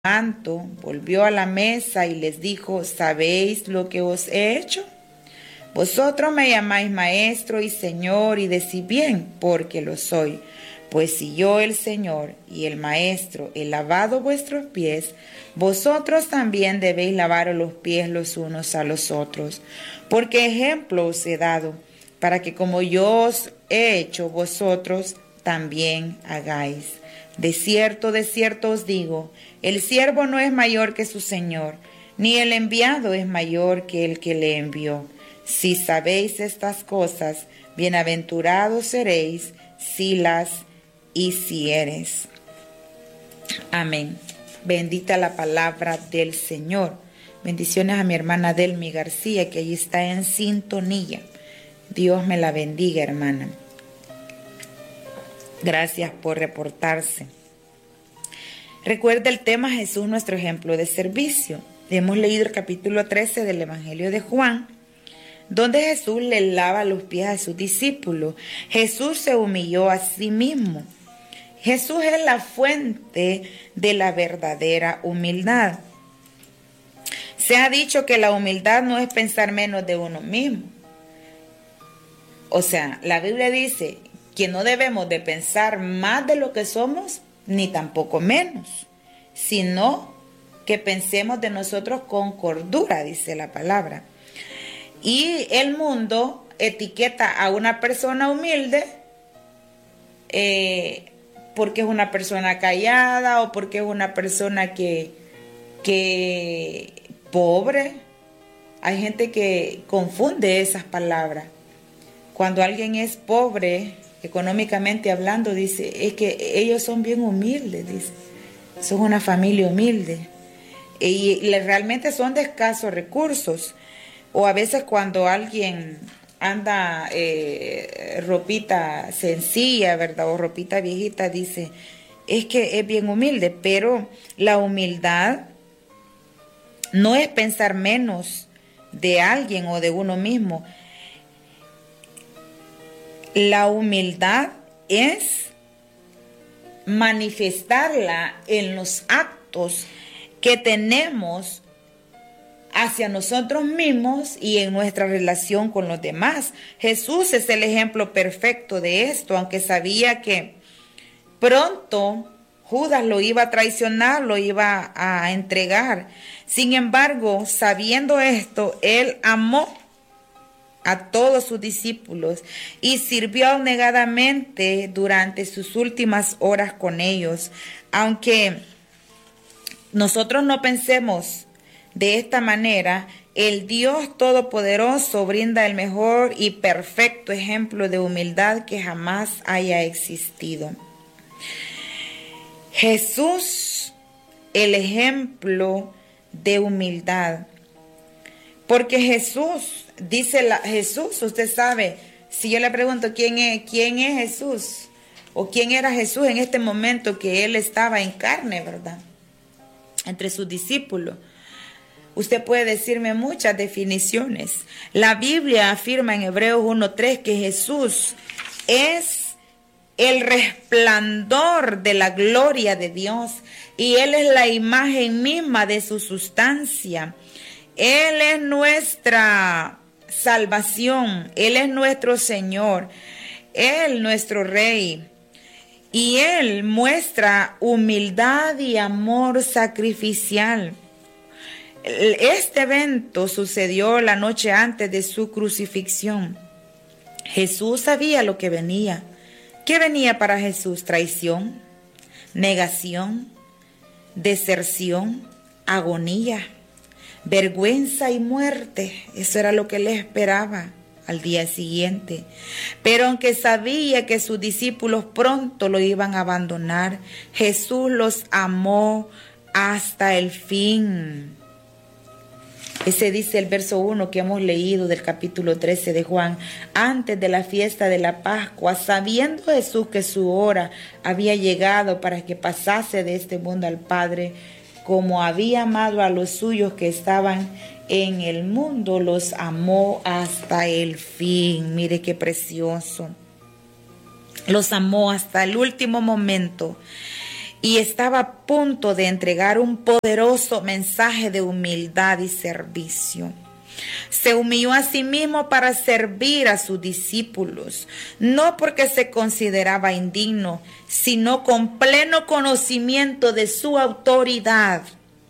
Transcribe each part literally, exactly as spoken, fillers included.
manto, volvió a la mesa y les dijo: ¿sabéis lo que os he hecho? Vosotros me llamáis maestro y señor, y decís bien, porque lo soy. Pues si yo, el Señor y el Maestro, he lavado vuestros pies, vosotros también debéis lavaros los pies los unos a los otros. Porque ejemplo os he dado, para que como yo os he hecho, vosotros también hagáis. De cierto, de cierto os digo, el siervo no es mayor que su Señor, ni el enviado es mayor que el que le envió. Si sabéis estas cosas, bienaventurados seréis si las hiciereis. Amén. Bendita la palabra del Señor. Bendiciones a mi hermana Delmi García, que allí está en sintonía. Dios me la bendiga, hermana. Gracias por reportarse. Recuerda el tema: Jesús, nuestro ejemplo de servicio. Hemos leído el capítulo trece del Evangelio de Juan, donde Jesús le lava los pies a sus discípulos. Jesús se humilló a sí mismo. Jesús es la fuente de la verdadera humildad. Se ha dicho que la humildad no es pensar menos de uno mismo. O sea, la Biblia dice que no debemos de pensar más de lo que somos, ni tampoco menos, sino que pensemos de nosotros con cordura, dice la palabra. Y el mundo etiqueta a una persona humilde eh, porque es una persona callada o porque es una persona que, que pobre. Hay gente que confunde esas palabras. Cuando alguien es pobre, económicamente hablando, dice, es que ellos son bien humildes, dice, son una familia humilde. Y realmente son de escasos recursos. O a veces cuando alguien anda eh, ropita sencilla, ¿verdad? O ropita viejita, dice, es que es bien humilde. Pero la humildad no es pensar menos de alguien o de uno mismo. La humildad es manifestarla en los actos que tenemos hacia nosotros mismos y en nuestra relación con los demás. Jesús es el ejemplo perfecto de esto, aunque sabía que pronto Judas lo iba a traicionar, lo iba a entregar. Sin embargo, sabiendo esto, él amó a todos sus discípulos y sirvió abnegadamente durante sus últimas horas con ellos. Aunque nosotros no pensemos de esta manera, el Dios Todopoderoso brinda el mejor y perfecto ejemplo de humildad que jamás haya existido. Jesús, el ejemplo de humildad. Porque Jesús, dice la, Jesús, usted sabe, si yo le pregunto quién es, quién es Jesús, o quién era Jesús en este momento que él estaba en carne, ¿verdad? Entre sus discípulos. Usted puede decirme muchas definiciones. La Biblia afirma en Hebreos uno tres que Jesús es el resplandor de la gloria de Dios y Él es la imagen misma de su sustancia. Él es nuestra salvación, Él es nuestro Señor, Él nuestro Rey. Y Él muestra humildad y amor sacrificial. Este evento sucedió la noche antes de su crucifixión. Jesús sabía lo que venía. ¿Qué venía para Jesús? Traición, negación, deserción, agonía, vergüenza y muerte. Eso era lo que le esperaba al día siguiente. Pero aunque sabía que sus discípulos pronto lo iban a abandonar, Jesús los amó hasta el fin. Ese dice el verso uno que hemos leído del capítulo trece de Juan. Antes de la fiesta de la Pascua, sabiendo Jesús que su hora había llegado para que pasase de este mundo al Padre, como había amado a los suyos que estaban en el mundo, los amó hasta el fin. Mire qué precioso. Los amó hasta el último momento. y estaba a punto de entregar un poderoso mensaje de humildad y servicio. Se humilló a sí mismo para servir a sus discípulos, no porque se consideraba indigno, sino con pleno conocimiento de su autoridad.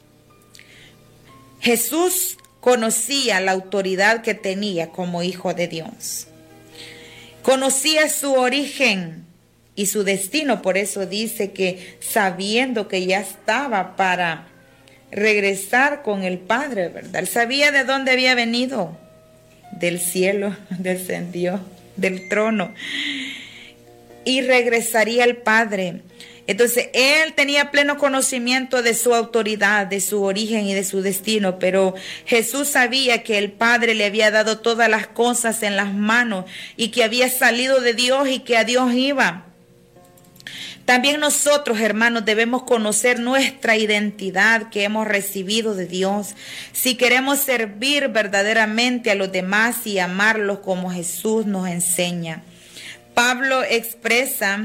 Jesús conocía la autoridad que tenía como hijo de Dios. Conocía su origen y su destino, por eso dice que sabiendo que ya estaba para regresar con el Padre, ¿verdad? Él sabía de dónde había venido, del cielo, descendió del trono y regresaría al Padre. Entonces, él tenía pleno conocimiento de su autoridad, de su origen y de su destino, pero Jesús sabía que el Padre le había dado todas las cosas en las manos y que había salido de Dios y que a Dios iba. También nosotros, hermanos, debemos conocer nuestra identidad que hemos recibido de Dios. Si queremos servir verdaderamente a los demás y amarlos como Jesús nos enseña. Pablo expresa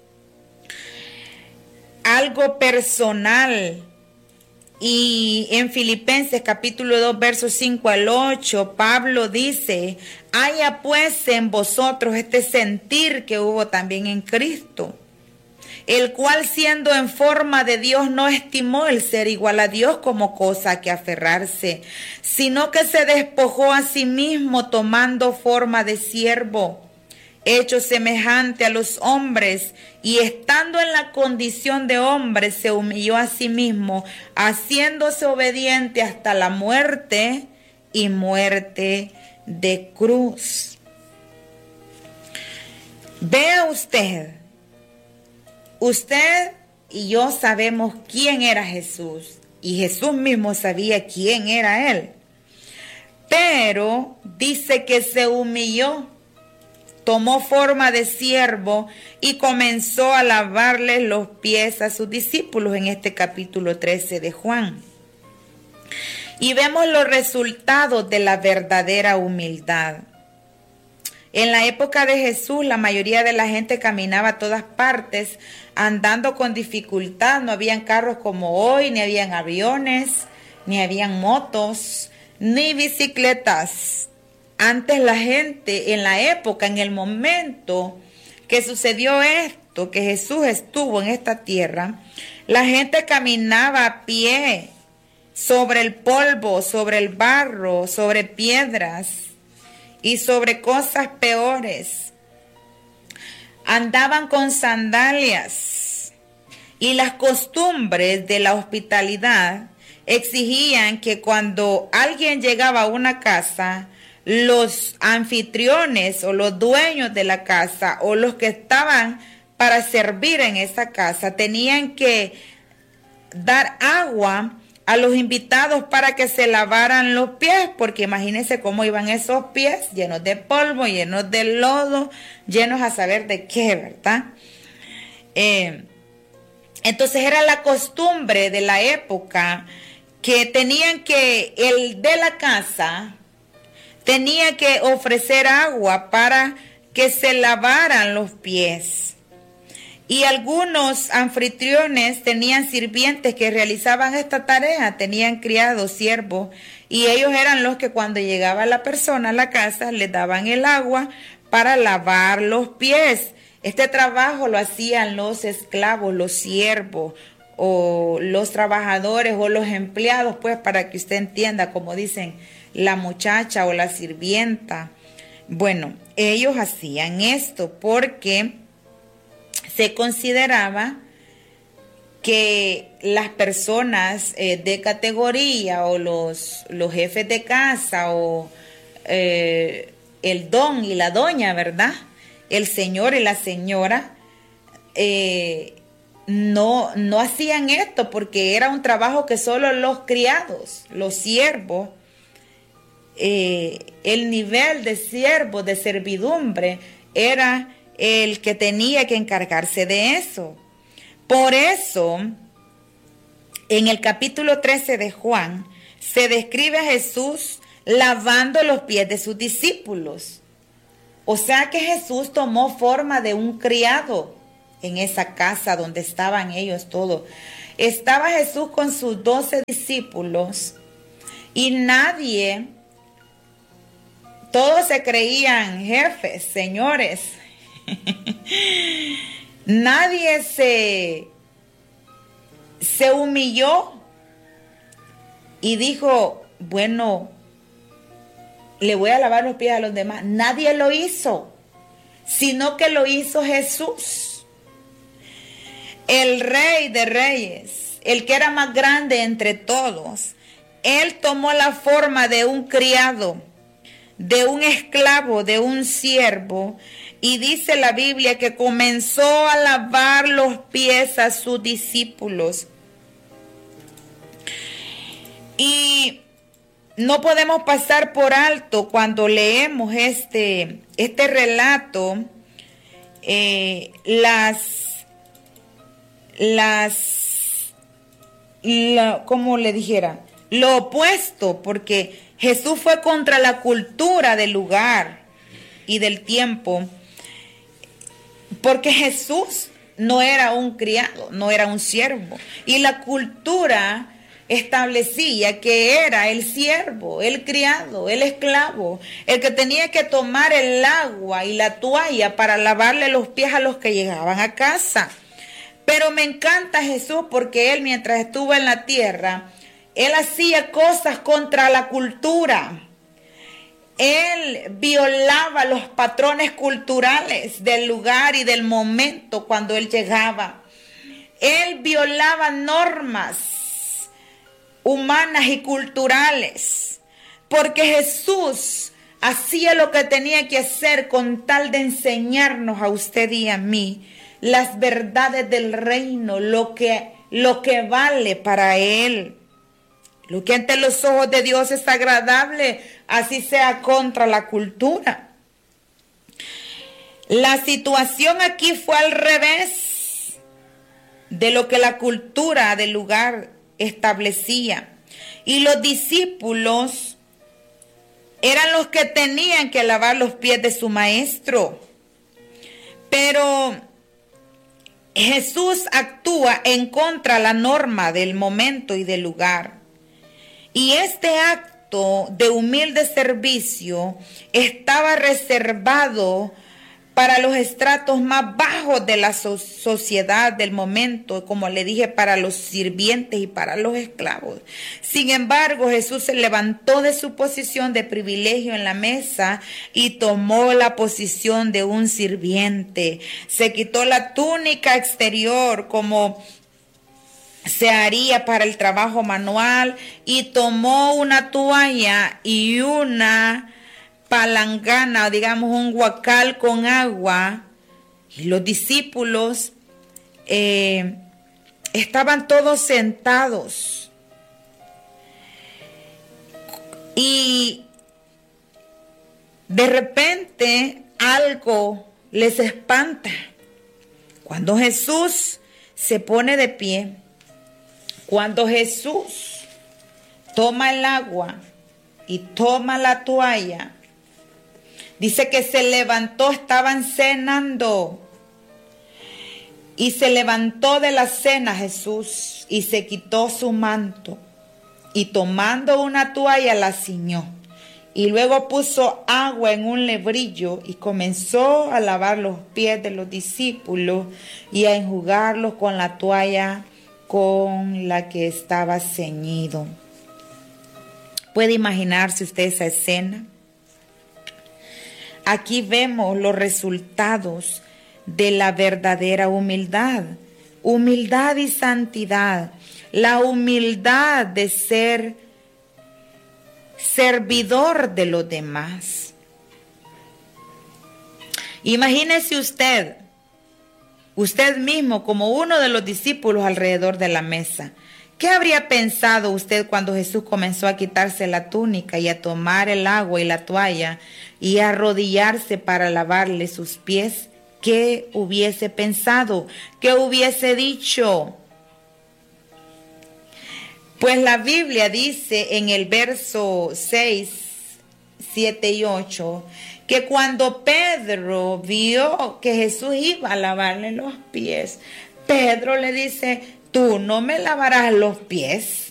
algo personal y en Filipenses capítulo dos, versos cinco al ocho, Pablo dice: haya pues en vosotros este sentir que hubo también en Cristo, el cual siendo en forma de Dios no estimó el ser igual a Dios como cosa a que aferrarse, sino que se despojó a sí mismo tomando forma de siervo, hecho semejante a los hombres, y estando en la condición de hombre se humilló a sí mismo, haciéndose obediente hasta la muerte y muerte de cruz. Vea usted, usted y yo sabemos quién era Jesús, y Jesús mismo sabía quién era Él, pero dice que se humilló, tomó forma de siervo y comenzó a lavarles los pies a sus discípulos en este capítulo trece de Juan. Y vemos los resultados de la verdadera humildad. En la época de Jesús, la mayoría de la gente caminaba a todas partes, andando con dificultad. No habían carros como hoy, ni habían aviones, ni habían motos, ni bicicletas. Antes la gente, en la época, en el momento que sucedió esto, que Jesús estuvo en esta tierra, la gente caminaba a pie sobre el polvo, sobre el barro, sobre piedras y sobre cosas peores. Andaban con sandalias y las costumbres de la hospitalidad exigían que cuando alguien llegaba a una casa, los anfitriones o los dueños de la casa o los que estaban para servir en esa casa tenían que dar agua a los invitados para que se lavaran los pies, porque imagínense cómo iban esos pies llenos de polvo, llenos de lodo, llenos a saber de qué, ¿verdad? Eh, entonces era la costumbre de la época que tenían que, el de la casa tenía que ofrecer agua para que se lavaran los pies. Y algunos anfitriones tenían sirvientes que realizaban esta tarea, tenían criados, siervos, y ellos eran los que cuando llegaba la persona a la casa les daban el agua para lavar los pies. Este trabajo lo hacían los esclavos, los siervos, o los trabajadores o los empleados, pues para que usted entienda, como dicen, la muchacha o la sirvienta. Bueno, ellos hacían esto porque se consideraba que las personas eh, de categoría o los, los jefes de casa o eh, el don y la doña, ¿verdad? El señor y la señora eh, no, no hacían esto porque era un trabajo que solo los criados, los siervos, eh, el nivel de siervo, de servidumbre, era el que tenía que encargarse de eso. Por eso, en el capítulo trece de Juan, se describe a Jesús lavando los pies de sus discípulos. O sea que Jesús tomó forma de un criado en esa casa donde estaban ellos todos. Estaba Jesús con sus doce discípulos y nadie, todos se creían jefes, señores. Nadie se, se humilló y dijo, bueno, le voy a lavar los pies a los demás. Nadie lo hizo, sino que lo hizo Jesús, el Rey de Reyes, el que era más grande entre todos. Él tomó la forma de un criado, de un esclavo, de un siervo, y dice la Biblia que comenzó a lavar los pies a sus discípulos. Y no podemos pasar por alto cuando leemos este, este relato, eh, las, las, la, ¿cómo le dijera? Lo opuesto, porque Jesús fue contra la cultura del lugar y del tiempo, porque Jesús no era un criado, no era un siervo, y la cultura establecía que era el siervo, el criado, el esclavo, el que tenía que tomar el agua y la toalla para lavarle los pies a los que llegaban a casa. Pero me encanta Jesús porque él, mientras estuvo en la tierra, él hacía cosas contra la cultura. Él violaba los patrones culturales del lugar y del momento cuando él llegaba. Él violaba normas humanas y culturales, porque Jesús hacía lo que tenía que hacer con tal de enseñarnos a usted y a mí las verdades del reino, lo que, lo que vale para él. Lo que ante los ojos de Dios es agradable, así sea contra la cultura. La situación aquí fue al revés de lo que la cultura del lugar establecía. Y los discípulos eran los que tenían que lavar los pies de su maestro. Pero Jesús actúa en contra de la norma del momento y del lugar. Y este acto de humilde servicio estaba reservado para los estratos más bajos de la so- sociedad del momento, como le dije, para los sirvientes y para los esclavos. Sin embargo, Jesús se levantó de su posición de privilegio en la mesa y tomó la posición de un sirviente. Se quitó la túnica exterior como se haría para el trabajo manual y tomó una toalla y una palangana, o digamos un guacal con agua, y los discípulos eh, estaban todos sentados. Y de repente algo les espanta. Cuando Jesús se pone de pie, cuando Jesús toma el agua y toma la toalla, dice que se levantó, estaban cenando. Y se levantó de la cena Jesús y se quitó su manto. Y tomando una toalla la ciñó. Y luego puso agua en un lebrillo y comenzó a lavar los pies de los discípulos y a enjugarlos con la toalla con la que estaba ceñido. ¿Puede imaginarse usted esa escena? Aquí vemos los resultados de la verdadera humildad. Humildad y santidad. La humildad de ser servidor de los demás. Imagínese usted, usted mismo como uno de los discípulos alrededor de la mesa. ¿Qué habría pensado usted cuando Jesús comenzó a quitarse la túnica y a tomar el agua y la toalla y a arrodillarse para lavarle sus pies? ¿Qué hubiese pensado? ¿Qué hubiese dicho? Pues la Biblia dice en el verso seis, siete y ocho que cuando Pedro vio que Jesús iba a lavarle los pies, Pedro le dice, tú no me lavarás los pies.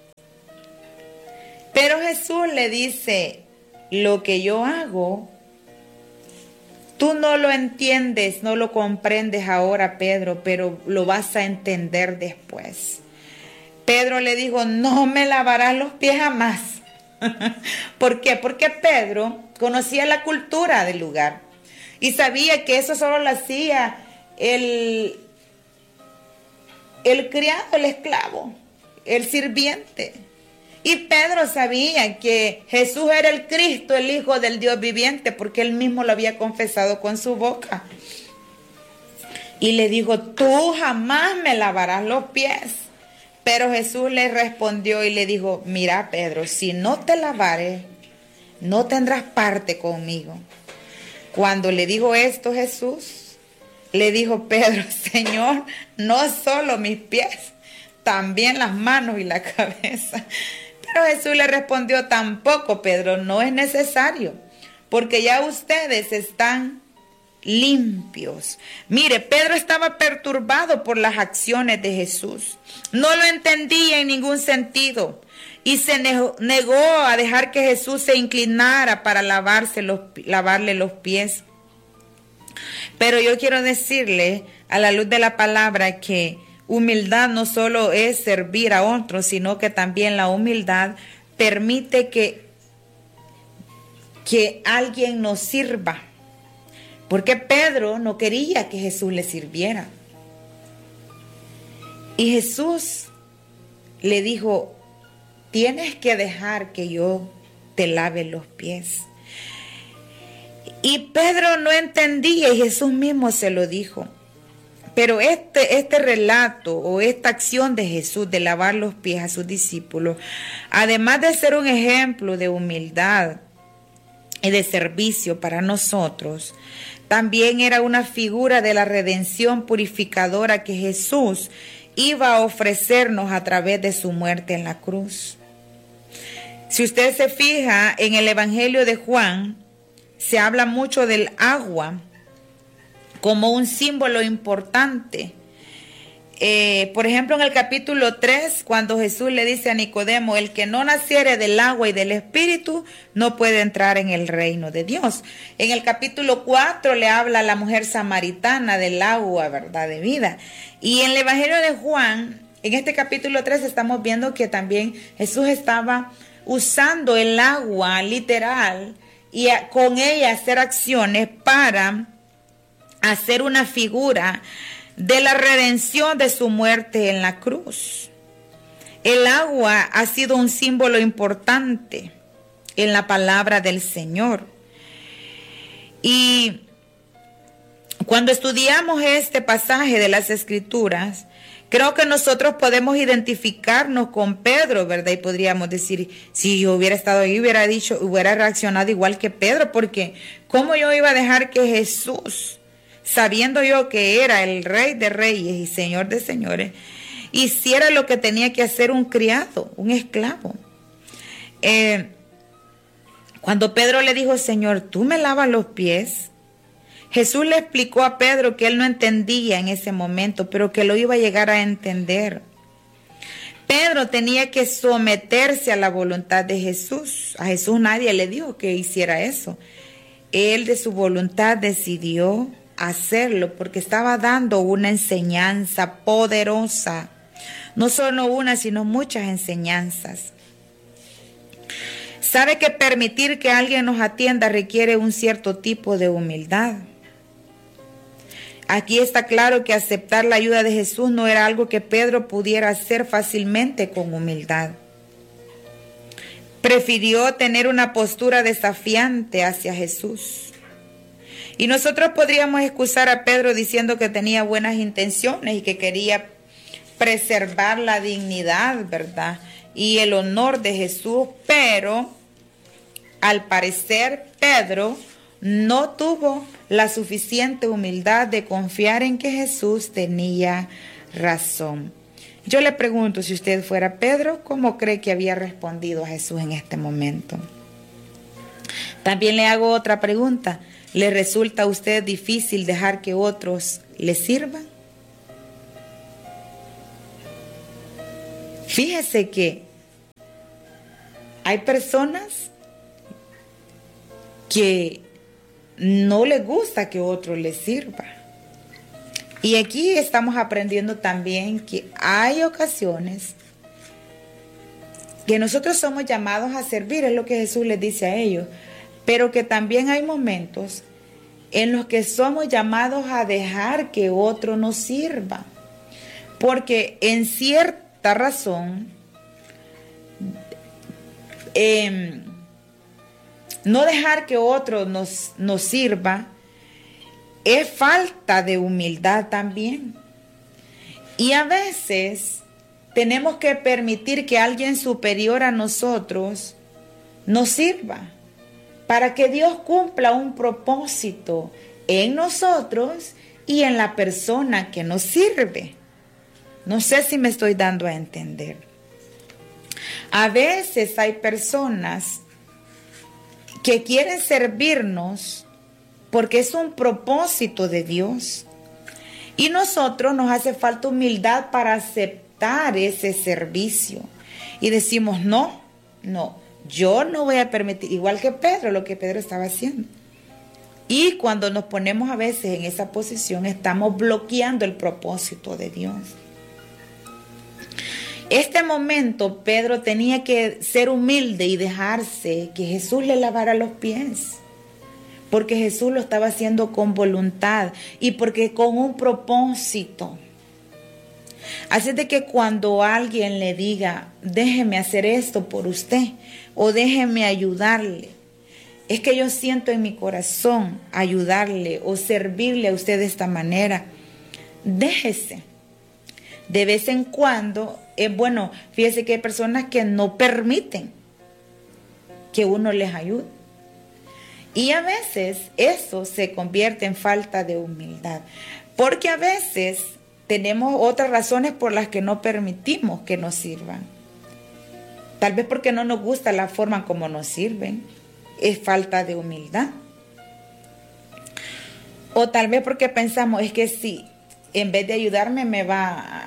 Pero Jesús le dice, lo que yo hago, tú no lo entiendes, no lo comprendes ahora, Pedro, pero lo vas a entender después. Pedro le dijo, no me lavarás los pies jamás. ¿Por qué? Porque Pedro conocía la cultura del lugar y sabía que eso solo lo hacía el, el criado, el esclavo, el sirviente. Y Pedro sabía que Jesús era el Cristo, el Hijo del Dios viviente, porque él mismo lo había confesado con su boca. Y le dijo, tú jamás me lavarás los pies. Pero Jesús le respondió y le dijo, mira, Pedro, si no te lavares, no tendrás parte conmigo. Cuando le dijo esto Jesús, le dijo Pedro, Señor, no solo mis pies, también las manos y la cabeza. Pero Jesús le respondió, tampoco, Pedro, no es necesario, porque ya ustedes están limpios. Mire, Pedro estaba perturbado por las acciones de Jesús. No lo entendía en ningún sentido y se negó, negó a dejar que Jesús se inclinara para lavarse los, lavarle los pies. Pero yo quiero decirle, a la luz de la palabra, que humildad no solo es servir a otros, sino que también la humildad permite que, que alguien nos sirva. Porque Pedro no quería que Jesús le sirviera. Y Jesús le dijo, tienes que dejar que yo te lave los pies. Y Pedro no entendía y Jesús mismo se lo dijo. Pero este, este relato o esta acción de Jesús de lavar los pies a sus discípulos, además de ser un ejemplo de humildad y de servicio para nosotros, también era una figura de la redención purificadora que Jesús iba a ofrecernos a través de su muerte en la cruz. Si usted se fija en el Evangelio de Juan, se habla mucho del agua como un símbolo importante. Eh, por ejemplo, en el capítulo tres, cuando Jesús le dice a Nicodemo, el que no naciere del agua y del Espíritu no puede entrar en el reino de Dios. En el capítulo cuatro le habla a la mujer samaritana del agua, ¿verdad?, de vida. Y en el Evangelio de Juan, en este capítulo tres, estamos viendo que también Jesús estaba usando el agua literal y a, con ella hacer acciones para hacer una figura de la redención de su muerte en la cruz. El agua ha sido un símbolo importante en la palabra del Señor. Y cuando estudiamos este pasaje de las Escrituras, creo que nosotros podemos identificarnos con Pedro, ¿verdad? Y podríamos decir, si yo hubiera estado ahí, hubiera dicho, hubiera reaccionado igual que Pedro, porque ¿cómo yo iba a dejar que Jesús, sabiendo yo que era el Rey de Reyes y Señor de Señores, hiciera lo que tenía que hacer un criado, un esclavo? Eh, cuando Pedro le dijo, Señor, ¿tú me lavas los pies? Jesús le explicó a Pedro que él no entendía en ese momento, pero que lo iba a llegar a entender. Pedro tenía que someterse a la voluntad de Jesús. A Jesús nadie le dijo que hiciera eso. Él de su voluntad decidió hacerlo porque estaba dando una enseñanza poderosa. No solo una, sino muchas enseñanzas. Sabe que permitir que alguien nos atienda requiere un cierto tipo de humildad. Aquí está claro que aceptar la ayuda de Jesús no era algo que Pedro pudiera hacer fácilmente con humildad. Prefirió tener una postura desafiante hacia Jesús. Y nosotros podríamos excusar a Pedro diciendo que tenía buenas intenciones y que quería preservar la dignidad, ¿verdad?, y el honor de Jesús, pero al parecer Pedro no tuvo la suficiente humildad de confiar en que Jesús tenía razón. Yo le pregunto, si usted fuera Pedro, ¿cómo cree que había respondido a Jesús en este momento? También le hago otra pregunta. ¿Le resulta a usted difícil dejar que otros le sirvan? Fíjese que hay personas que no les gusta que otro les sirva. Y aquí estamos aprendiendo también que hay ocasiones que nosotros somos llamados a servir, es lo que Jesús les dice a ellos, pero que también hay momentos en los que somos llamados a dejar que otro nos sirva. Porque en cierta razón, eh, no dejar que otro nos, nos sirva es falta de humildad también. Y a veces tenemos que permitir que alguien superior a nosotros nos sirva para que Dios cumpla un propósito en nosotros y en la persona que nos sirve. No sé si me estoy dando a entender. A veces hay personas que quieren servirnos porque es un propósito de Dios. Y nosotros nos hace falta humildad para aceptar ese servicio. Y decimos, no, no, yo no voy a permitir, igual que Pedro, lo que Pedro estaba haciendo. Y cuando nos ponemos a veces en esa posición, estamos bloqueando el propósito de Dios. Este momento Pedro tenía que ser humilde y dejarse que Jesús le lavara los pies, porque Jesús lo estaba haciendo con voluntad y porque con un propósito. Así de que cuando alguien le diga, déjeme hacer esto por usted o déjeme ayudarle, es que yo siento en mi corazón ayudarle o servirle a usted de esta manera, déjese. De vez en cuando, es bueno, fíjese que hay personas que no permiten que uno les ayude. Y a veces eso se convierte en falta de humildad. Porque a veces tenemos otras razones por las que no permitimos que nos sirvan. Tal vez porque no nos gusta la forma como nos sirven. Es falta de humildad. O tal vez porque pensamos, es que si en vez de ayudarme me va a...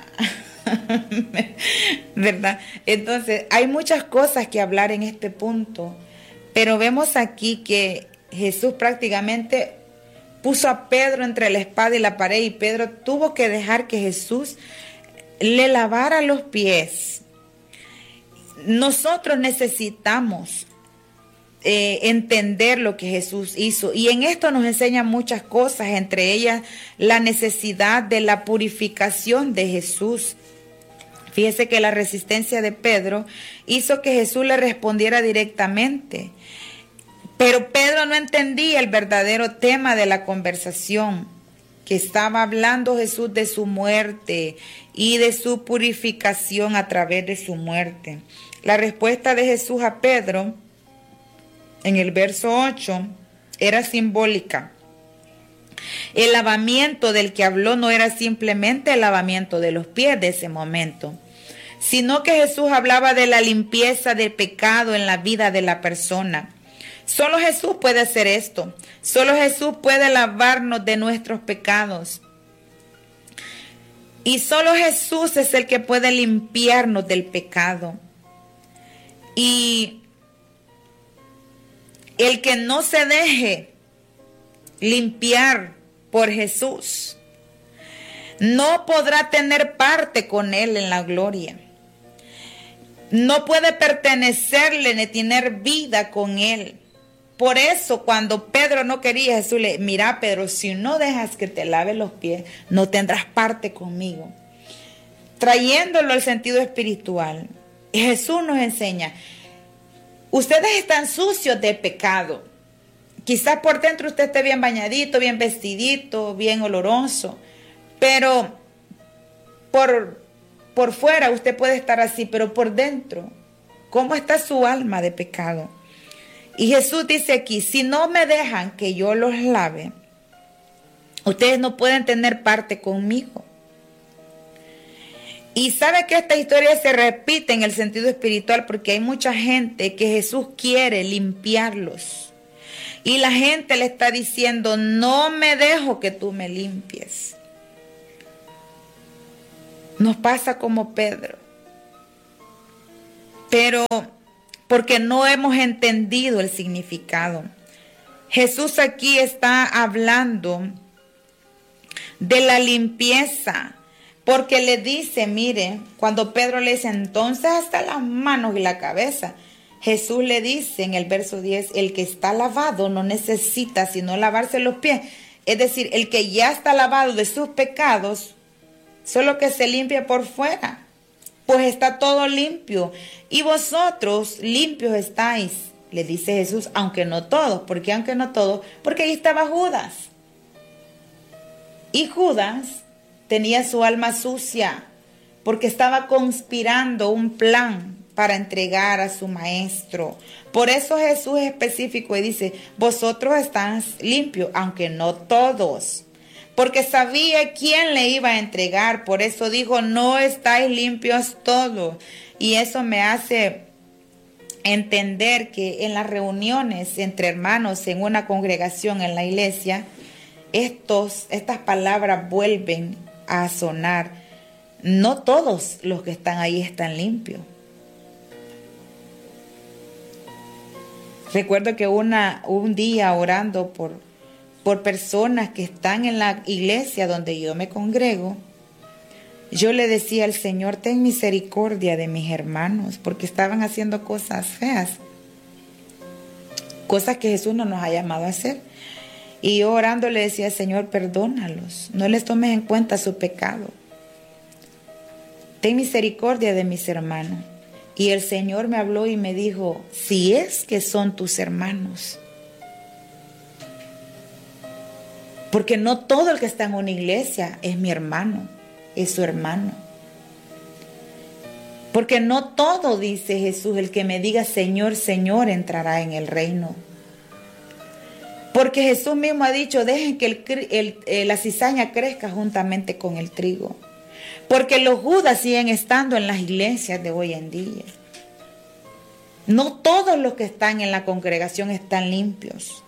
¿verdad? Entonces, hay muchas cosas que hablar en este punto, pero vemos aquí que Jesús prácticamente puso a Pedro entre la espada y la pared y Pedro tuvo que dejar que Jesús le lavara los pies. Nosotros necesitamos eh, entender lo que Jesús hizo y en esto nos enseña muchas cosas, entre ellas la necesidad de la purificación de Jesús. Fíjese que la resistencia de Pedro hizo que Jesús le respondiera directamente. Pero Pedro no entendía el verdadero tema de la conversación, que estaba hablando Jesús de su muerte y de su purificación a través de su muerte. La respuesta de Jesús a Pedro en el verso ocho era simbólica. El lavamiento del que habló no era simplemente el lavamiento de los pies de ese momento, sino que Jesús hablaba de la limpieza del pecado en la vida de la persona. Solo Jesús puede hacer esto. Solo Jesús puede lavarnos de nuestros pecados. Y solo Jesús es el que puede limpiarnos del pecado. Y el que no se deje limpiar por Jesús no podrá tener parte con Él en la gloria. No puede pertenecerle ni tener vida con Él. Por eso cuando Pedro no quería, Jesús le, mira Pedro, si no dejas que te lave los pies, no tendrás parte conmigo. Trayéndolo al sentido espiritual, Jesús nos enseña, ustedes están sucios de pecado. Quizás por dentro usted esté bien bañadito, bien vestidito, bien oloroso, pero por, por fuera usted puede estar así, pero por dentro, ¿cómo está su alma de pecado? Y Jesús dice aquí, si no me dejan que yo los lave, ustedes no pueden tener parte conmigo. Y sabe que esta historia se repite en el sentido espiritual porque hay mucha gente que Jesús quiere limpiarlos. Y la gente le está diciendo, no me dejo que tú me limpies. Nos pasa como Pedro. Pero porque no hemos entendido el significado. Jesús aquí está hablando de la limpieza. Porque le dice, mire, cuando Pedro le dice, entonces hasta las manos y la cabeza. Jesús le dice en el verso diez, el que está lavado no necesita sino lavarse los pies. Es decir, el que ya está lavado de sus pecados, solo que se limpia por fuera, pues está todo limpio. Y vosotros limpios estáis, le dice Jesús, aunque no todos. ¿Por qué aunque no todos? Porque ahí estaba Judas. Y Judas tenía su alma sucia, porque estaba conspirando un plan para entregar a su maestro. Por eso Jesús es específico y dice, vosotros estáis limpios, aunque no todos. Porque sabía quién le iba a entregar, por eso dijo, no estáis limpios todos. Y eso me hace entender que en las reuniones entre hermanos, en una congregación, en la iglesia, estos, estas palabras vuelven a sonar. No todos los que están ahí están limpios. Recuerdo que una, un día orando por, por personas que están en la iglesia donde yo me congrego, yo le decía al Señor, ten misericordia de mis hermanos, porque estaban haciendo cosas feas, cosas que Jesús no nos ha llamado a hacer. Y yo orando le decía, Señor, perdónalos, no les tomes en cuenta su pecado. Ten misericordia de mis hermanos. Y el Señor me habló y me dijo, si es que son tus hermanos. Porque no todo el que está en una iglesia es mi hermano, es su hermano. Porque no todo, dice Jesús, el que me diga Señor, Señor, entrará en el reino. Porque Jesús mismo ha dicho, dejen que el, el, eh, la cizaña crezca juntamente con el trigo. Porque los judas siguen estando en las iglesias de hoy en día. No todos los que están en la congregación están limpios.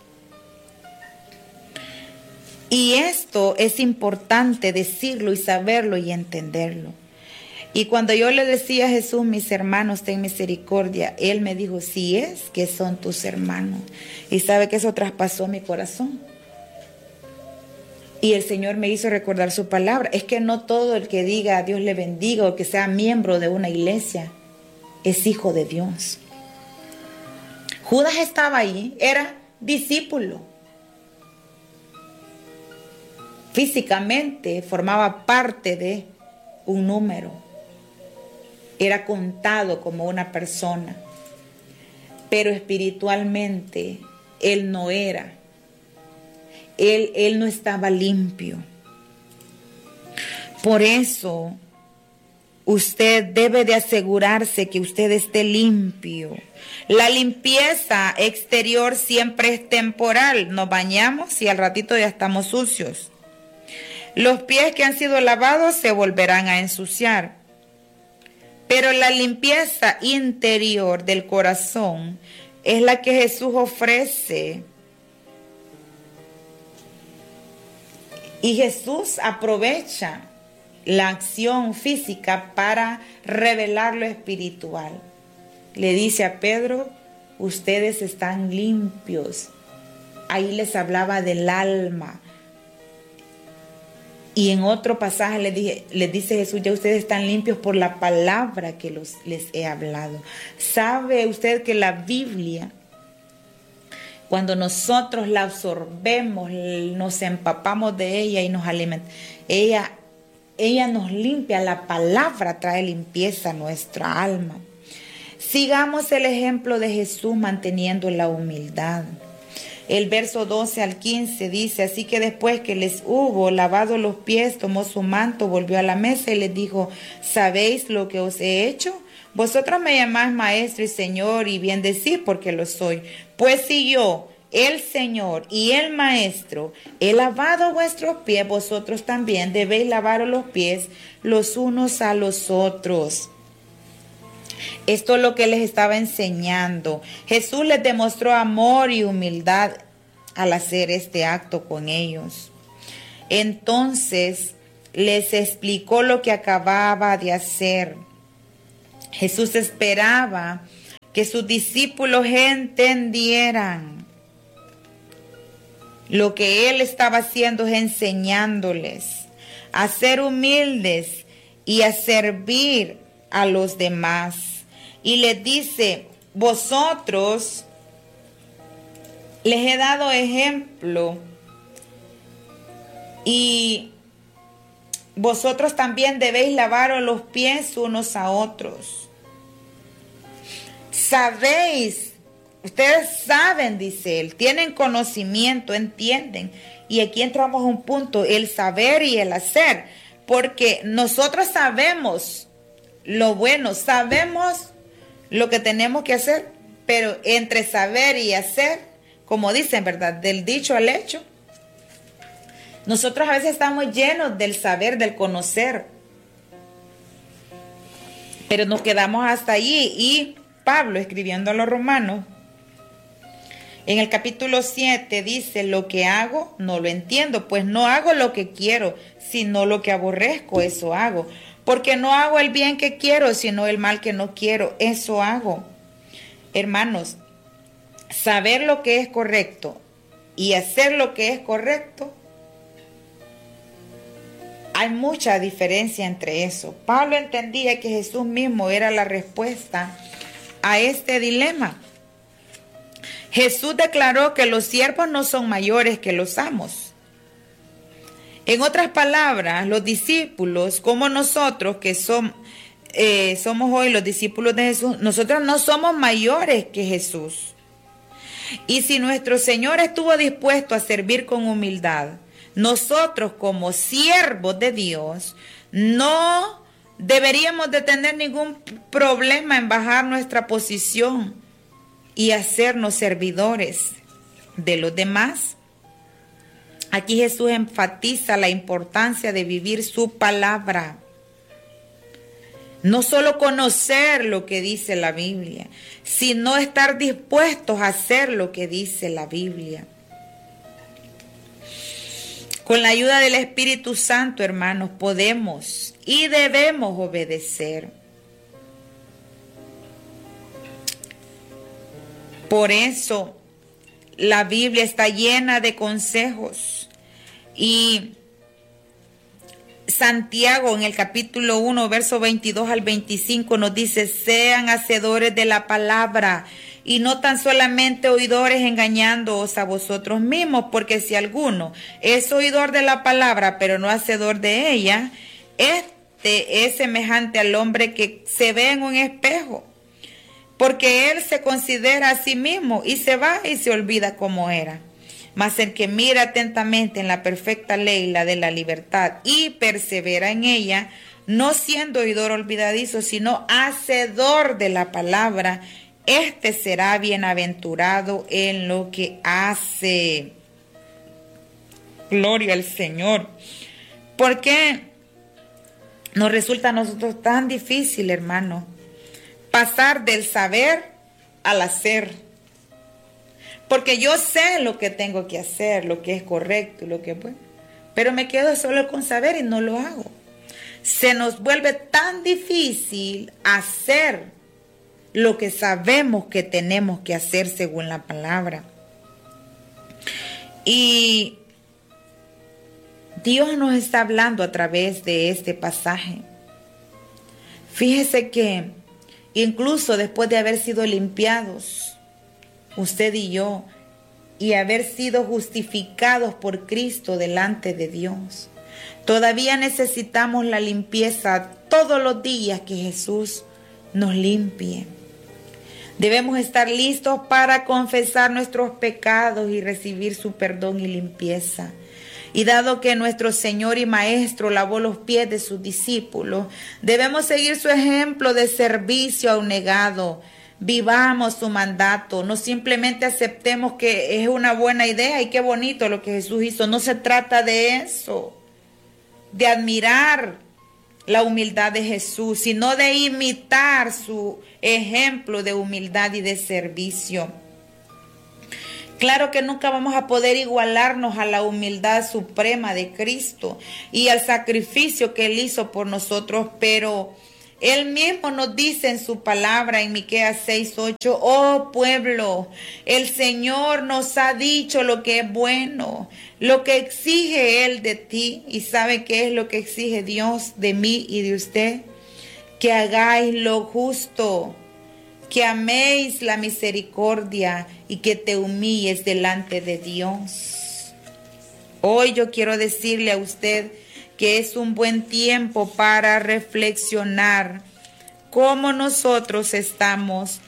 Y esto es importante decirlo y saberlo y entenderlo. Y cuando yo le decía a Jesús, mis hermanos, ten misericordia, Él me dijo, si es que son tus hermanos. Y sabe que eso traspasó mi corazón. Y el Señor me hizo recordar su palabra. Es que no todo el que diga Dios le bendiga o que sea miembro de una iglesia es hijo de Dios. Judas estaba ahí, era discípulo. Físicamente formaba parte de un número. Era contado como una persona. Pero espiritualmente él no era. Él, él no estaba limpio. Por eso, usted debe de asegurarse que usted esté limpio. La limpieza exterior siempre es temporal. Nos bañamos y al ratito ya estamos sucios. Los pies que han sido lavados se volverán a ensuciar. Pero la limpieza interior del corazón es la que Jesús ofrece. Y Jesús aprovecha la acción física para revelar lo espiritual. Le dice a Pedro, ustedes están limpios. Ahí les hablaba del alma. Y en otro pasaje les, dije, les dice Jesús, ya ustedes están limpios por la palabra que los, les he hablado. ¿Sabe usted que la Biblia, cuando nosotros la absorbemos, nos empapamos de ella y nos alimentamos, ella, ella nos limpia, la palabra trae limpieza a nuestra alma? Sigamos el ejemplo de Jesús manteniendo la humildad. El verso doce al quince dice, así que después que les hubo lavado los pies, tomó su manto, volvió a la mesa y les dijo, ¿sabéis lo que os he hecho? Vosotros me llamáis maestro y señor, y bien decís porque lo soy. Pues si yo, el Señor y el Maestro, he lavado vuestros pies, vosotros también debéis lavaros los pies los unos a los otros. Esto es lo que les estaba enseñando. Jesús les demostró amor y humildad al hacer este acto con ellos. Entonces les explicó lo que acababa de hacer. Jesús esperaba que sus discípulos entendieran lo que Él estaba haciendo, es enseñándoles a ser humildes y a servir a los demás. Y les dice, vosotros les he dado ejemplo y vosotros también debéis lavaros los pies unos a otros. Sabéis, ustedes saben, dice él, tienen conocimiento, entienden. Y aquí entramos a un punto, el saber y el hacer. Porque nosotros sabemos lo bueno, sabemos lo que tenemos que hacer, pero entre saber y hacer, como dicen, ¿verdad? Del dicho al hecho. Nosotros a veces estamos llenos del saber, del conocer, pero nos quedamos hasta allí. Y Pablo, escribiendo a los romanos, en el capítulo siete dice, lo que hago no lo entiendo, pues no hago lo que quiero, sino lo que aborrezco, eso hago. Porque no hago el bien que quiero, sino el mal que no quiero, eso hago. Hermanos, saber lo que es correcto y hacer lo que es correcto, hay mucha diferencia entre eso. Pablo entendía que Jesús mismo era la respuesta a este dilema. Jesús declaró que los siervos no son mayores que los amos. En otras palabras, los discípulos, como nosotros que somos, eh, somos hoy los discípulos de Jesús, nosotros no somos mayores que Jesús. Y si nuestro Señor estuvo dispuesto a servir con humildad, nosotros como siervos de Dios no deberíamos de tener ningún problema en bajar nuestra posición y hacernos servidores de los demás. Aquí Jesús enfatiza la importancia de vivir su palabra. No solo conocer lo que dice la Biblia, sino estar dispuestos a hacer lo que dice la Biblia. Con la ayuda del Espíritu Santo, hermanos, podemos y debemos obedecer. Por eso la Biblia está llena de consejos. Y Santiago en el capítulo uno, verso veintidós al veinticinco nos dice, sean hacedores de la palabra y no tan solamente oidores, engañándoos a vosotros mismos, porque si alguno es oidor de la palabra, pero no hacedor de ella, este es semejante al hombre que se ve en un espejo, porque él se considera a sí mismo y se va y se olvida cómo era. Mas el que mira atentamente en la perfecta ley, la de la libertad, y persevera en ella, no siendo oidor olvidadizo, sino hacedor de la palabra, este será bienaventurado en lo que hace. Gloria al Señor. ¿Por qué nos resulta a nosotros tan difícil, hermano, pasar del saber al hacer? Porque yo sé lo que tengo que hacer, lo que es correcto, lo que es bueno, pero me quedo solo con saber y no lo hago. Se nos vuelve tan difícil hacer lo que sabemos que tenemos que hacer según la palabra. Y Dios nos está hablando a través de este pasaje. Fíjese que incluso después de haber sido limpiados, usted y yo, y haber sido justificados por Cristo delante de Dios, todavía necesitamos la limpieza todos los días que Jesús nos limpie. Debemos estar listos para confesar nuestros pecados y recibir su perdón y limpieza. Y dado que nuestro Señor y Maestro lavó los pies de sus discípulos, debemos seguir su ejemplo de servicio abnegado. Vivamos su mandato, no simplemente aceptemos que es una buena idea y qué bonito lo que Jesús hizo. No se trata de eso, de admirar la humildad de Jesús, sino de imitar su ejemplo de humildad y de servicio. Claro que nunca vamos a poder igualarnos a la humildad suprema de Cristo y al sacrificio que Él hizo por nosotros, pero Él mismo nos dice en su palabra en Miqueas seis ocho, oh pueblo, el Señor nos ha dicho lo que es bueno, lo que exige Él de ti. ¿Y sabe qué es lo que exige Dios de mí y de usted? Que hagáis lo justo, que améis la misericordia y que te humilles delante de Dios. Hoy yo quiero decirle a usted que es un buen tiempo para reflexionar cómo nosotros estamos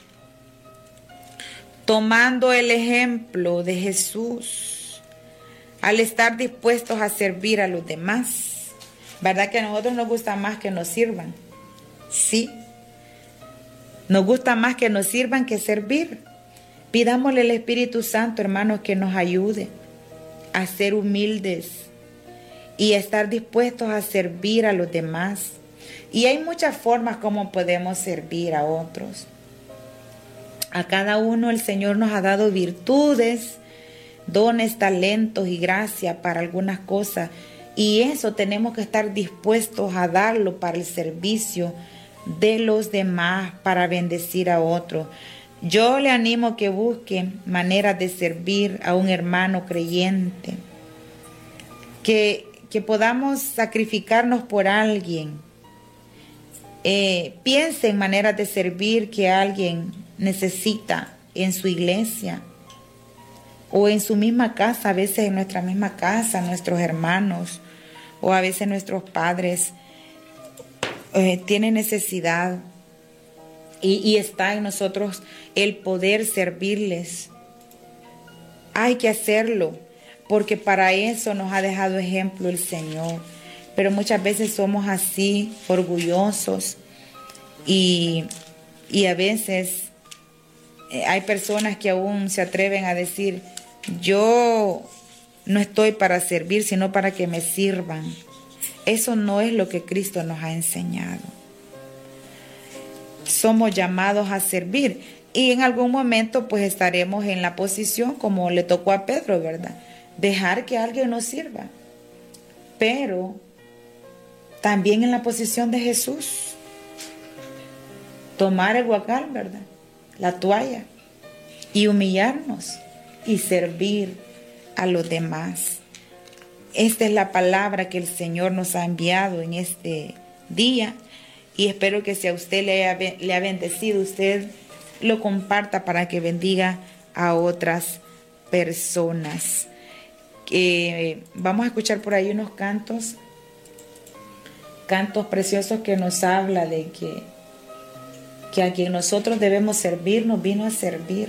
tomando el ejemplo de Jesús al estar dispuestos a servir a los demás. ¿Verdad que a nosotros nos gusta más que nos sirvan? Sí. Nos gusta más que nos sirvan que servir. Pidámosle al Espíritu Santo, hermanos, que nos ayude a ser humildes y a estar dispuestos a servir a los demás. Y hay muchas formas como podemos servir a otros. A cada uno el Señor nos ha dado virtudes, dones, talentos y gracia para algunas cosas. Y eso tenemos que estar dispuestos a darlo para el servicio de los demás, para bendecir a otros. Yo le animo a que busque maneras de servir a un hermano creyente, que, que podamos sacrificarnos por alguien. Eh, piense en maneras de servir que alguien necesita en su iglesia o en su misma casa, a veces en nuestra misma casa, nuestros hermanos o a veces nuestros padres Eh, tiene necesidad y, y está en nosotros el poder servirles. Hay que hacerlo porque para eso nos ha dejado ejemplo el Señor. Pero muchas veces somos así, orgullosos y, y a veces eh, hay personas que aún se atreven a decir, yo no estoy para servir, sino para que me sirvan. Eso no es lo que Cristo nos ha enseñado. Somos llamados a servir y en algún momento pues estaremos en la posición como le tocó a Pedro, ¿verdad? Dejar que alguien nos sirva. Pero también en la posición de Jesús. Tomar el guacal, ¿verdad? La toalla y humillarnos y servir a los demás. Esta es la palabra que el Señor nos ha enviado en este día y espero que si a usted le ha, le ha bendecido, usted lo comparta para que bendiga a otras personas. Eh, vamos a escuchar por ahí unos cantos, cantos preciosos que nos habla de que, que a quien nosotros debemos servir nos vino a servir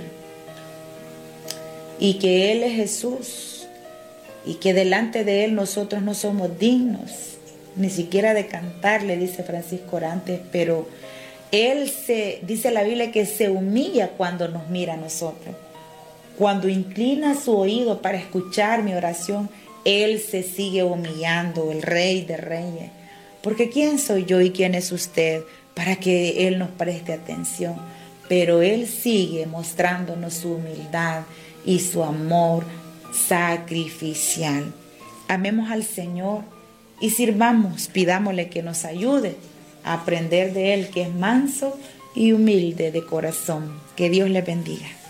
y que Él es Jesús. Y que delante de Él nosotros no somos dignos, ni siquiera de cantarle, dice Francisco Orantes, pero Él se, dice la Biblia que se humilla cuando nos mira a nosotros. Cuando inclina su oído para escuchar mi oración, Él se sigue humillando, el Rey de Reyes. Porque ¿quién soy yo y quién es usted para que Él nos preste atención? Pero Él sigue mostrándonos su humildad y su amor sacrificial. Amemos al Señor y sirvamos, pidámosle que nos ayude a aprender de Él, que es manso y humilde de corazón. Que Dios le bendiga.